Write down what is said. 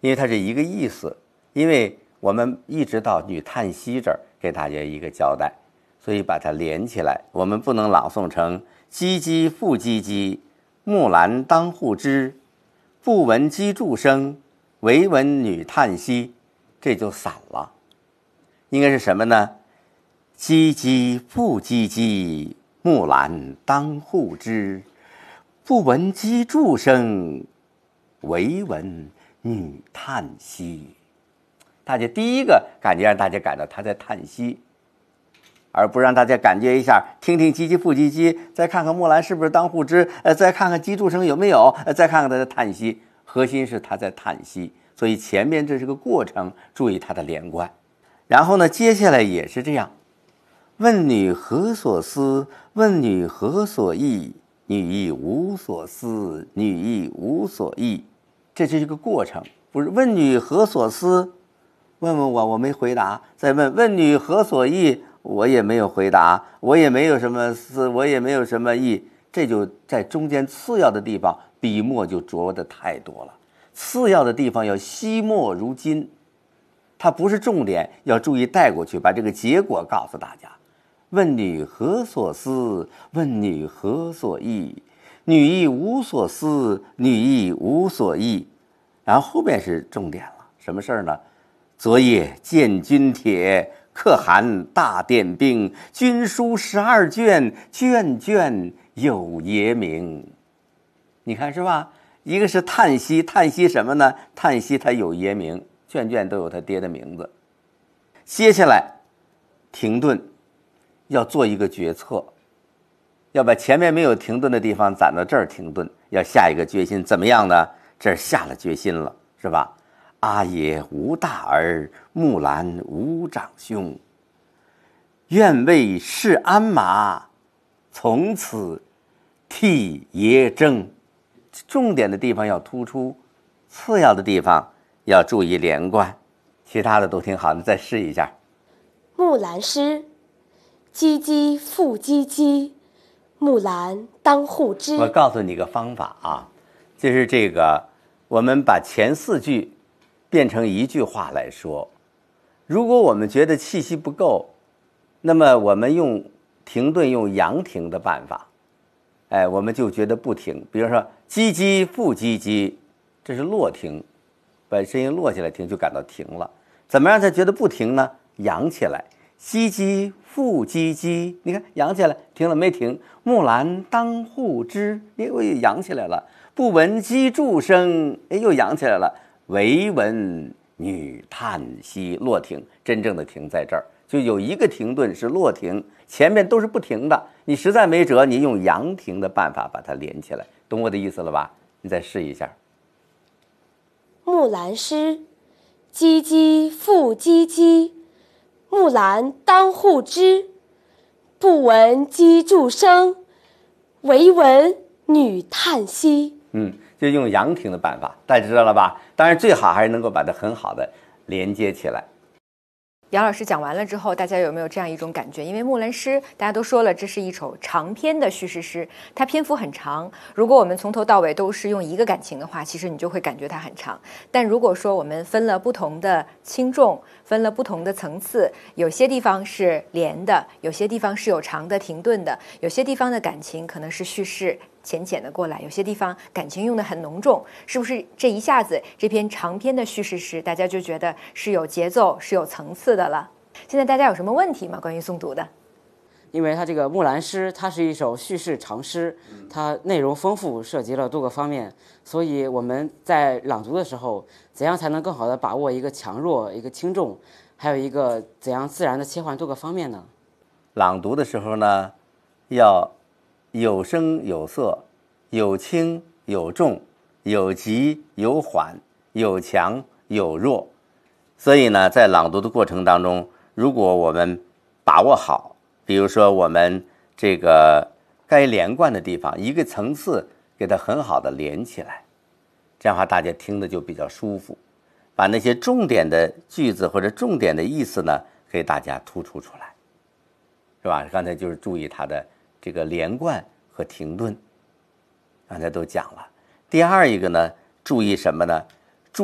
因为它是一个意思。因为我们一直到女叹息这儿给大家一个交代，所以把它连起来。我们不能朗诵成唧唧复唧唧，木兰当户织，不闻机杼声，惟闻女叹息，这就散了。应该是什么呢？唧唧复唧唧，木兰当户织，不闻机杼声，惟闻女叹息。大家第一个感觉让大家感到他在叹息，而不让大家感觉一下，听听唧唧复唧唧，再看看木兰是不是当户织，再看看机杼声有没有，再看看他的叹息。核心是他在叹息，所以前面这是个过程，注意它的连贯。然后呢，接下来也是这样，问女何所思？问女何所忆？女亦无所思，女亦无所忆。这是一个过程，不是问女何所思？问问我没回答，再问女何所忆？我也没有回答，我也没有什么思，我也没有什么忆。这就在中间次要的地方，笔墨就着的太多了。次要的地方要惜墨如金，它不是重点，要注意带过去，把这个结果告诉大家。问女何所思？问女何所忆？女亦无所思，女亦无所忆。然后后面是重点了，什么事儿呢？昨夜见军帖，可汗大点兵，军书12卷，卷卷有爷名。你看是吧？一个是叹息，叹息什么呢？叹息他有爷名，卷卷都有他爹的名字。接下来停顿，要做一个决策，要把前面没有停顿的地方攒到这儿停顿，要下一个决心，怎么样呢？这儿下了决心了，是吧？阿爷无大儿，木兰无长兄，愿为市鞍马，从此替爷征。重点的地方要突出，次要的地方要注意连贯，其他的都挺好的，再试一下。 木兰诗，唧唧复唧唧，木兰当户织。 我告诉你个方法啊，就是这个，我们把前4句变成一句话来说。如果我们觉得气息不够，那么我们用停顿，用扬停的办法，我们就觉得不停。比如说唧唧复唧唧，这是落停，把声音落下来停，就感到停了。怎么让他觉得不停呢？扬起来，唧唧复唧唧，你看扬起来，停了没停？木兰当户织，又扬起来了。不闻机杼声，又扬起来了。惟闻女叹息，落停，真正的停在这儿，就有一个停顿是落停，前面都是不停的。你实在没辙，你用扬停的办法把它连起来，懂我的意思了吧？你再试一下。 木兰诗，唧唧复唧唧，木兰当户织，不闻机杼声，惟闻女叹息。 就用扬停的办法，大家知道了吧？当然最好还是能够把它很好的连接起来。 杨老师讲完了之后，大家有没有这样一种感觉？因为木兰诗大家都说了，这是一首长篇的叙事诗，它篇幅很长。如果我们从头到尾都是用一个感情的话，其实你就会感觉它很长。但如果说我们分了不同的轻重，分了不同的层次，有些地方是连的，有些地方是有长的停顿的，有些地方的感情可能是叙事浅浅的过来，有些地方感情用得很浓重，是不是这一下子这篇长篇的叙事诗大家就觉得是有节奏是有层次的了？现在大家有什么问题吗？关于诵读的？ 因为它这个木兰诗它是一首叙事长诗，它内容丰富，涉及了多个方面，所以我们在朗读的时候怎样才能更好的把握一个强弱，一个轻重，还有一个怎样自然的切换多个方面呢？ 朗读的时候呢，要有声有色，有轻有重，有急有缓，有强有弱。所以呢，在朗读的过程当中，如果我们把握好，比如说我们这个该连贯的地方，一个层次给它很好的连起来，这样的话大家听的就比较舒服，把那些重点的句子或者重点的意思呢，给大家突出出来，是吧？刚才就是注意它的这个连贯和停顿，刚才都讲了。第二一个呢，注意什么呢？